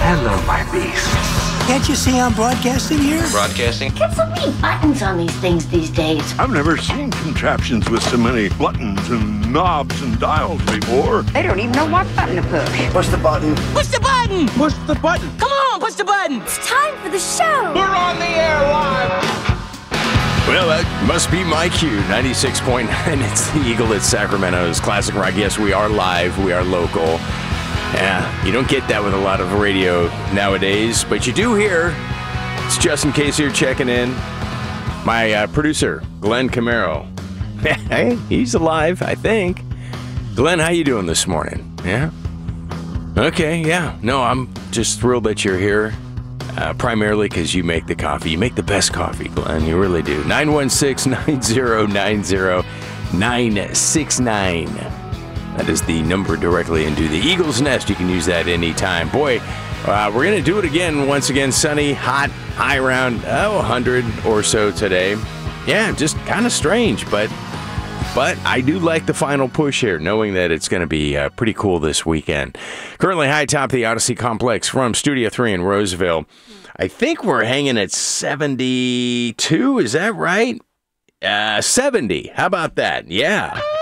Hello, my beast. Can't you see I'm broadcasting here? Broadcasting? Get so many buttons on these things these days. I've never seen contraptions with so many buttons and knobs and dials before. They don't even know what button to push. Push the button. Push the button! Push the button. Come on, push the button! It's time for the show! We're on the air live! Well, that must be my cue. 96.9. It's the Eagle at Sacramento's Classic Rock. Yes, we are live. We are local. Yeah, you don't get that with a lot of radio nowadays, but you do here. It's Justin Case here checking in. My producer, Glenn Camaro. Hey, he's alive, I think. Glenn, how you doing this morning? Yeah? Okay, yeah. No, I'm just thrilled that you're here. Primarily because you make the coffee. You make the best coffee, Glenn. You really do. 916-9090-969. That is the number directly into the Eagle's Nest. You can use that anytime. Boy, we're going to do it again. Once again, sunny, hot, high around 100 or so today. Yeah, just kind of strange, but I do like the final push here, knowing that it's going to be pretty cool this weekend. Currently high atop the Odyssey Complex from Studio 3 in Roseville. I think we're hanging at 72. Is that right? 70. How about that? Yeah.